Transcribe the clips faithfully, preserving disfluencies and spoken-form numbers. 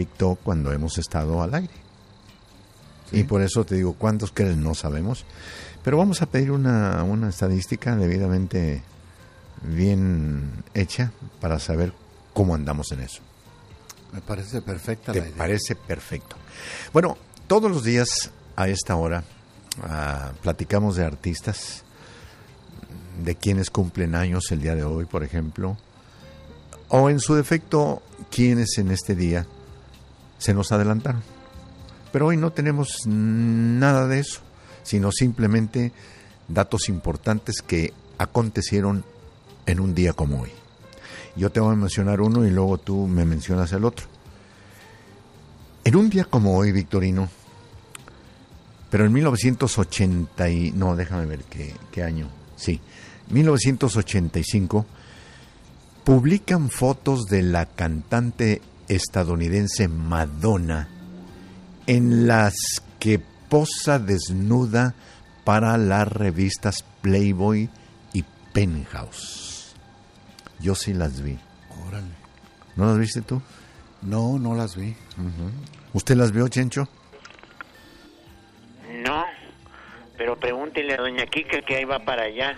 TikTok cuando hemos estado al aire. Sí. Y por eso te digo, ¿cuántos creen? No sabemos. Pero vamos a pedir una, una estadística debidamente bien hecha para saber cómo andamos en eso. Me parece perfecta la idea. Me parece perfecto. Bueno, todos los días a esta hora uh, platicamos de artistas, de quienes cumplen años el día de hoy, por ejemplo, o en su defecto, quienes en este día se nos adelantaron. Pero hoy no tenemos nada de eso, sino simplemente datos importantes que acontecieron en un día como hoy. Yo te voy a mencionar uno y luego tú me mencionas el otro. En un día como hoy, Victorino, pero en mil novecientos ochenta y... No, déjame ver qué, qué año. Sí, mil novecientos ochenta y cinco, publican fotos de la cantante estadounidense Madonna en las que posa desnuda para las revistas Playboy y Penthouse. Yo sí las vi. Órale. ¿No las viste tú? No, no las vi. Uh-huh. ¿Usted las vio, Chencho? No, pero pregúntele a doña Kika que ahí va para allá.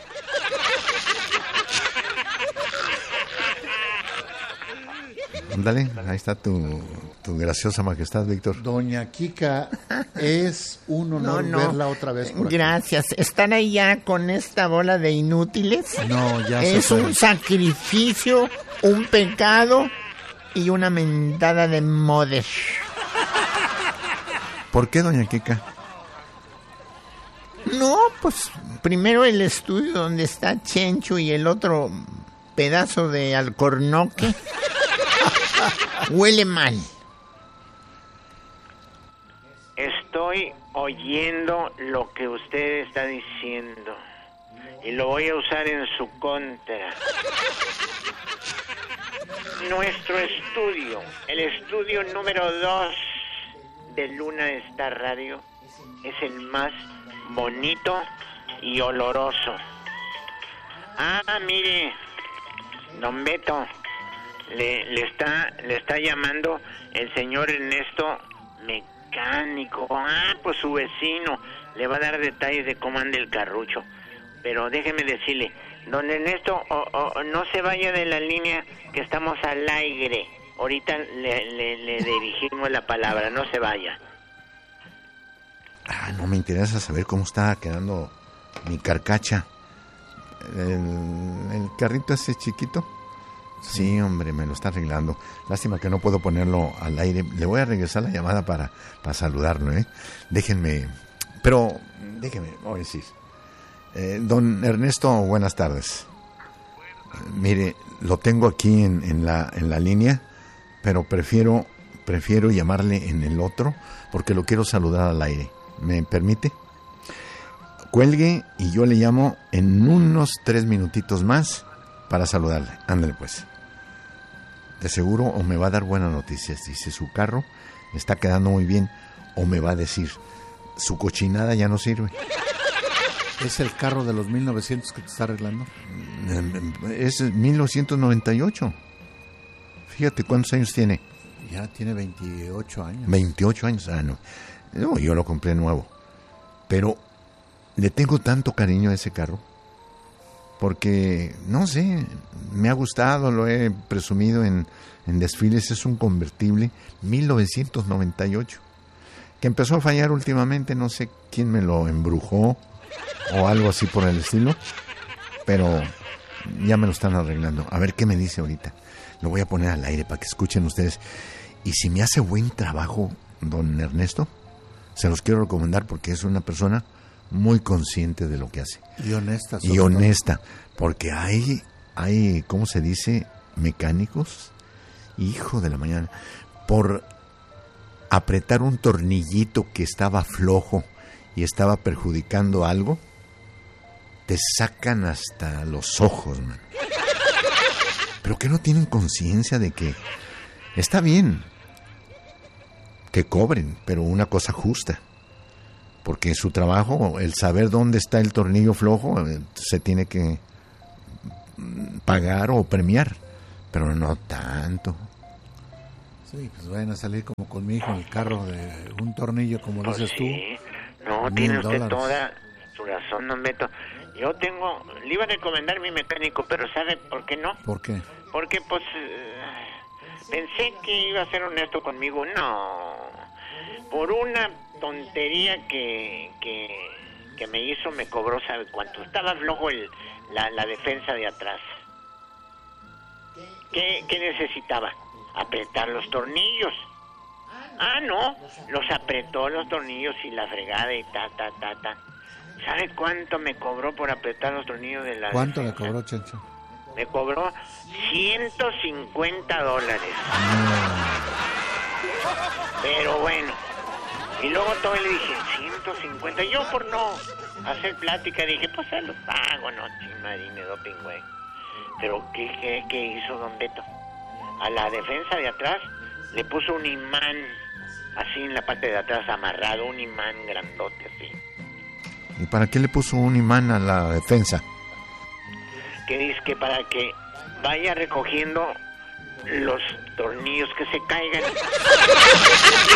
Ándale, ahí está tu, tu graciosa majestad, Víctor. Doña Kika, es un honor no, no. verla otra vez por aquí. Gracias. ¿Están ahí ya con esta bola de inútiles? No, ya Es se un sacrificio, un pecado y una mentada de moder. ¿Por qué, doña Kika? No, pues primero el estudio donde está Chencho y el otro pedazo de alcornoque huele mal. Estoy oyendo lo que usted está diciendo y lo voy a usar en su contra. Nuestro estudio, el estudio número dos de Luna Star Radio, es el más bonito y oloroso. Ah, mire, don Beto, le, le está le está llamando el señor Ernesto Mecánico. Ah, pues su vecino le va a dar detalles de cómo anda el carrucho. Pero déjeme decirle, don Ernesto, oh, oh, no se vaya de la línea que estamos al aire. Ahorita le, le, le dirigimos la palabra, no se vaya. Ah, no me interesa saber cómo está quedando mi carcacha. El, el carrito ese chiquito. Sí, hombre, me lo está arreglando. Lástima que no puedo ponerlo al aire. Le voy a regresar la llamada para, para saludarlo, ¿eh? Déjenme, pero déjenme, voy a decir. Eh, don Ernesto, buenas tardes. Mire, lo tengo aquí en, en la en la línea, pero prefiero prefiero llamarle en el otro porque lo quiero saludar al aire. ¿Me permite? Cuelgue y yo le llamo en unos tres minutitos más para saludarle. Ándale pues. De seguro o me va a dar buenas noticias. Dice, su carro está quedando muy bien, o me va a decir, su cochinada ya no sirve. ¿Es el carro de los mil novecientos que te está arreglando? Es mil novecientos noventa y ocho. Fíjate cuántos años tiene. Ya tiene veintiocho años. veintiocho años, ah, no. No, yo lo compré nuevo. Pero le tengo tanto cariño a ese carro. Porque, no sé, me ha gustado, lo he presumido en, en desfiles. Es un convertible mil novecientos noventa y ocho. Que empezó a fallar últimamente, no sé quién me lo embrujó o algo así por el estilo. Pero ya me lo están arreglando. A ver qué me dice ahorita. Lo voy a poner al aire para que escuchen ustedes. Y si me hace buen trabajo don Ernesto, se los quiero recomendar porque es una persona muy consciente de lo que hace. Y honesta. Y honesta. Porque hay, hay, ¿cómo se dice? Mecánicos. Hijo de la mañana. Por apretar un tornillito que estaba flojo y estaba perjudicando algo, te sacan hasta los ojos, man. Pero que no tienen conciencia de que está bien que cobren, pero una cosa justa. Porque su trabajo, el saber dónde está el tornillo flojo, se tiene que pagar o premiar, pero no tanto. Sí, pues vayan a salir como con mi hijo en el carro de un tornillo, como Pues dices sí. tú. No, Mil tiene usted dólares. toda su razón, don Beto. Yo tengo, le iba a recomendar mi mecánico, pero ¿sabe por qué no? ¿Por qué? Porque pues eh, pensé que iba a ser honesto conmigo. No, por una tontería que que, que me hizo, me cobró, ¿sabe cuánto? Estaba flojo el, la, la defensa de atrás. ¿Qué, qué necesitaba? Apretar los tornillos. Ah, no, los apretó los tornillos y la fregada y ta, ta, ta, ta. ¿Sabe cuánto me cobró por apretar los tornillos de la ¿Cuánto defensa? le cobró, Chencho? Me cobró ciento cincuenta dólares. Pero bueno. Y luego todo le dije, ciento cincuenta. Yo por no hacer plática dije, pues se los pago, no, chimarine, doping, güey. Pero ¿qué, qué, ¿qué hizo don Beto? A la defensa de atrás le puso un imán, así en la parte de atrás amarrado, un imán grandote así. ¿Y para qué le puso un imán a la defensa? Que dice que para que vaya recogiendo los tornillos que se caigan.